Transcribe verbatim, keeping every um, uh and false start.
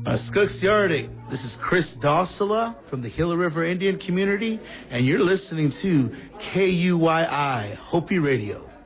Uh, Skooks Yardik, this is Chris Dossala from the Gila River Indian Community, and you're listening to K U Y I, Hopi Radio.